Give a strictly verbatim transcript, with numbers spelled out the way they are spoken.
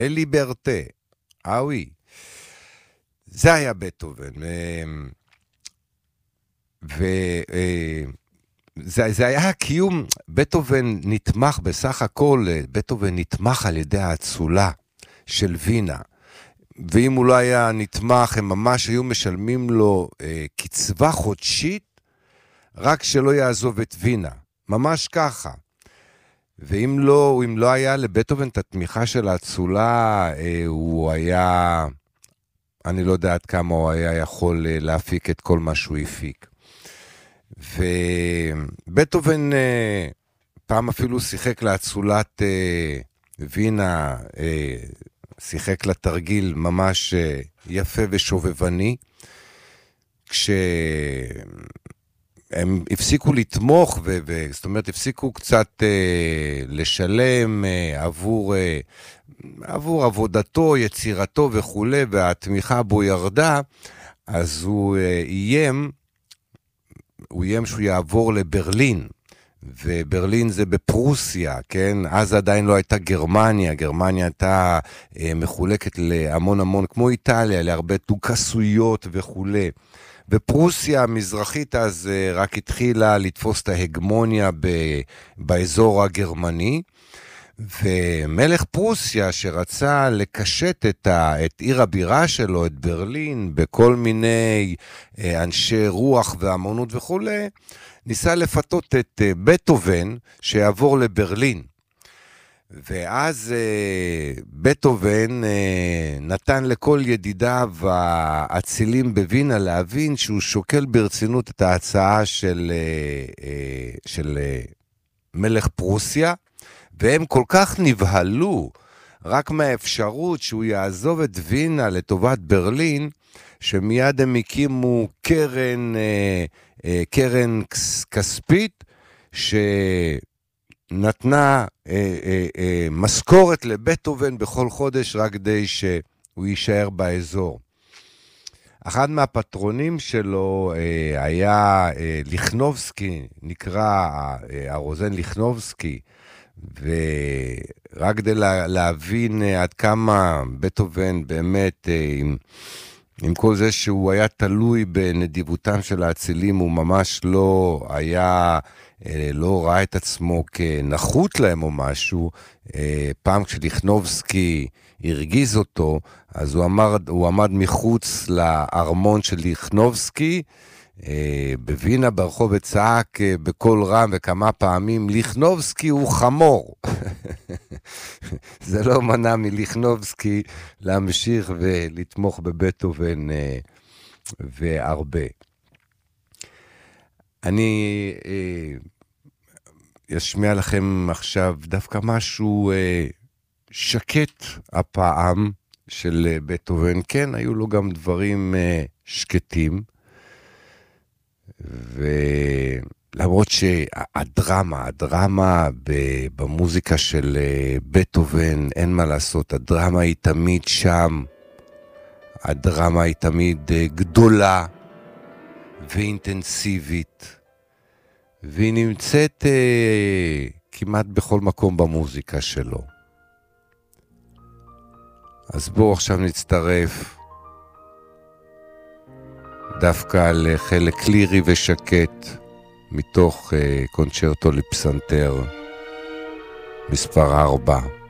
ליברטה, אוי. זה היה בטהובן. וזה היה הקיום, בטהובן נתמך בסך הכל, בטהובן נתמך על ידי האצולה של וינה. ואם הוא לא היה נתמך, הם ממש היו משלמים לו אה, קצבה חודשית, רק שלא יעזוב את וינה. ממש ככה. ואם לא, אם לא היה לבטהובן את התמיכה של האצולה, אה, הוא היה, אני לא יודע עד כמה הוא היה יכול אה, להפיק את כל מה שהוא הפיק. ובטהובן אה, פעם אפילו שיחק לאצולת אה, וינה, אה, שיחק לתרגיל ממש יפה ושובבני, כשהם הפסיקו לתמוך, ו- ו- זאת אומרת, הפסיקו קצת אה, לשלם אה, עבור, אה, עבור עבודתו, יצירתו וכו', והתמיכה בו ירדה, אז הוא אה, איים, הוא איים שהוא יעבור לברלין, וברלין זה בפרוסיה, כן? אז עדיין לא הייתה גרמניה, גרמניה הייתה אה, מחולקת להמון המון, כמו איטליה, להרבה דוכסויות וכו'. ופרוסיה המזרחית אז אה, רק התחילה לתפוס את ההגמוניה ב, באזור הגרמני, ומלך פרוסיה שרצה לקשט את, ה, את עיר הבירה שלו, את ברלין, בכל מיני אה, אנשי רוח ואמנות וכו', ניסה לפתות את בטהובן שיעבור לברלין. ואז בטהובן נתן לכל ידידיו האצילים בווינה להבין שהוא שוקל ברצינות את ההצעה של, של מלך פרוסיה, והם כל כך נבהלו רק מהאפשרות שהוא יעזוב את וינה לטובת ברלין, שמיד הם הקימו קרן, קרן כספית, שנתנה משכורת לבטהובן בכל חודש, רק כדי שהוא יישאר באזור. אחד מהפטרונים שלו היה ליכנובסקי, נקרא הרוזן ליכנובסקי, ורק כדי להבין עד כמה בטהובן באמת, עם, עם כל זה שהוא היה תלוי בנדיבותם של האצילים, הוא ממש לא היה, לא ראה את עצמו כנחות להם או משהו. פעם כשליכנובסקי הרגיז אותו, אז הוא עמד, הוא עמד מחוץ לארמון של ליכנובסקי, בווינה ברחוב וצעק בכל רם וכמה פעמים, ליכנובסקי הוא חמור. זה לא מנע מליכנובסקי להמשיך ולתמוך בבטהובן והרבה. אני אשמיע לכם עכשיו דווקא משהו שקט הפעם של בטהובן. כן, היו לו גם דברים שקטים, ולמרות שהדרמה, הדרמה במוזיקה של בטהובן, אין מה לעשות, הדרמה היא תמיד שם, הדרמה היא תמיד גדולה ואינטנסיבית, והיא נמצאת כמעט בכל מקום במוזיקה שלו. אז בואו עכשיו נצטרף דווקא לחלק לירי ושקט מתוך uh, קונצ'רטו לפסנתר מספר ארבע.